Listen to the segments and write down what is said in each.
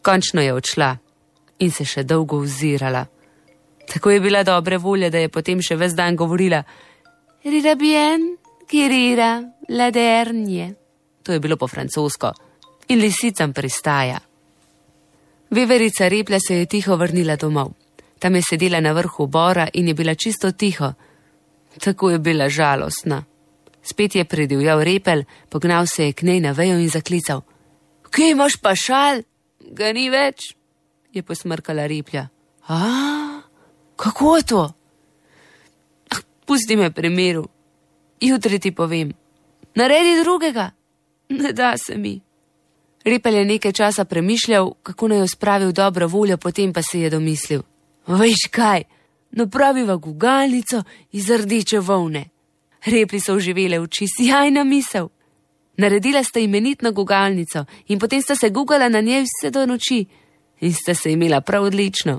Končno je odšla in se še dolgo ozirala. Tako je bila dobre volje, da je potem še ves dan govorila: "Rira bien, kirira, ladernje." To je bilo po francosko in lisicam pristaja. Veverica Replja se je tiho vrnila domov. Tam je sedela na vrhu bora in je bila čisto tiho. Tako je bila žalostna. Spet je predivjal repelj, pognal se je k njej na vejo in zaklical: "Kje imaš pa šal?" "Ga ni več," je posmrkala Replja. Kako to?" "Pusti me pri miru. Jutri ti povem." "Naredi drugega." "Ne da se mi." Repelj je nekaj časa premišljal, kako naj jo spravi v dobro voljo, potem pa se je domislil: "Veš kaj, napraviva gugalnico iz rdeče volne." Repli so oživele oči, sijajna misel. Naredila sta imenitno gugalnico in potem sta se gugala na njej vse do noči in sta se imela prav odlično.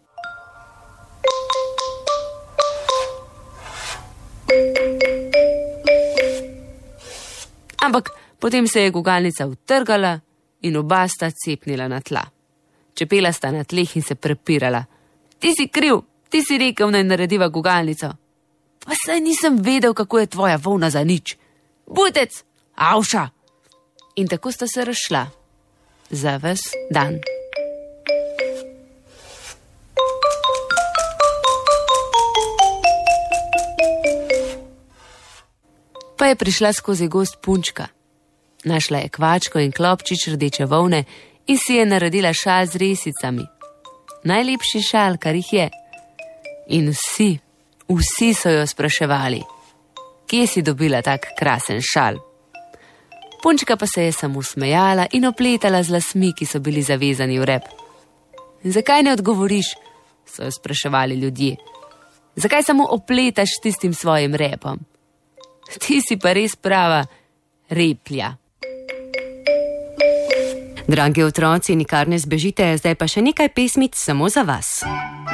Ampak potem se je gugalnica utrgala in oba sta cepnila na tla. Čepela sta na tleh in se prepirala: "Ti si kriv, ti si rekel, naj narediva gugalnico." "Pa saj nisem vedel, kako je tvoja volna za nič." "Butec, avša." In tako sta se razšla. Za ves dan. Pa je prišla skozi gozd punčka. Našla je kvačko in klopčič rdeče volne in si je naredila šal z resicami. Najlepši šal, kar jih je. In vsi so jo spraševali: "Kje si dobila tak krasen šal?" Punčka pa se je samo smejala in opletala z lasmi, ki so bili zavezani v rep. "Zakaj ne odgovoriš?" so jo spraševali ljudje. "Zakaj samo opletaš s tistim svojim repom? Ti si pa res prava replja." Dragi otroci, nikar ne zbežite, zdaj pa še nekaj pesmic samo za vas.